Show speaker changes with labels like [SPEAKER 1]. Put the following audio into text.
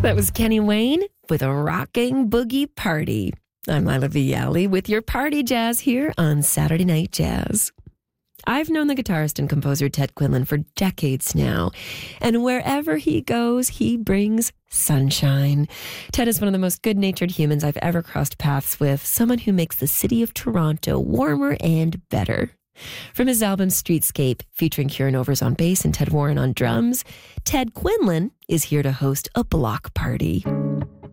[SPEAKER 1] That was Kenny Wayne with a rocking boogie party. I'm Lila Vialli with your party jazz here on Saturday Night Jazz. I've known the guitarist and composer Ted Quinlan for decades now, and wherever he goes, he brings sunshine. Ted is one of the most good-natured humans I've ever crossed paths with, someone who makes the city of Toronto warmer and better. From his album Streetscape, featuring Kieran Overs on bass and Ted Warren on drums, Ted Quinlan is here to host a block party.